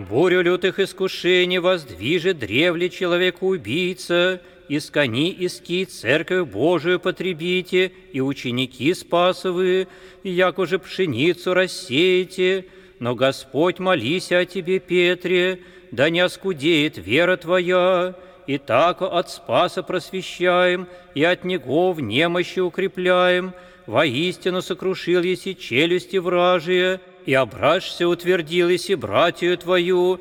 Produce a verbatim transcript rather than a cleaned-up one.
бурю лютых искушений воздвижет древле человека-убийца, из кони иски церковь Божию потребите, и ученики спасовые, як уже пшеницу рассеете. Но Господь молися о тебе, Петре, да не оскудеет вера твоя. И так от Спаса просвещаем, и от Него в немощи укрепляем. Воистину сокрушил еси челюсти вражие, и ображься утвердил еси братью твою,